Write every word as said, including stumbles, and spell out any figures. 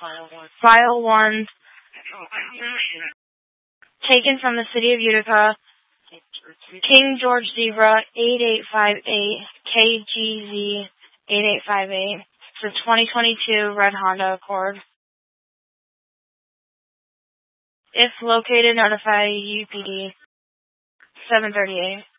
File one. Taken from the city of Utica. King George Zebra eight eight five eight K G Z eight eight five eight. It's a twenty twenty-two red Honda Accord. If located, notify U P D. seven thirty-eight.